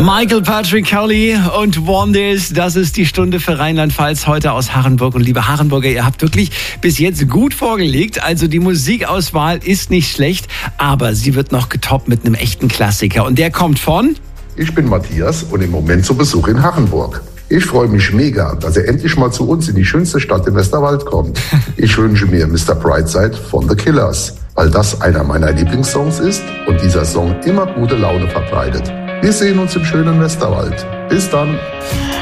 Michael Patrick Kelly und Wonders, das ist die Stunde für Rheinland-Pfalz heute aus Harenburg. Und liebe Harenburger, ihr habt wirklich bis jetzt gut vorgelegt. Also die Musikauswahl ist nicht schlecht, aber sie wird noch getoppt mit einem echten Klassiker. Und der kommt von... Ich bin Matthias und im Moment zu Besuch in Harenburg. Ich freue mich mega, dass er endlich mal zu uns in die schönste Stadt im Westerwald kommt. Ich wünsche mir Mr. Brightside von The Killers, weil das einer meiner Lieblingssongs ist und dieser Song immer gute Laune verbreitet. Wir sehen uns im schönen Westerwald. Bis dann.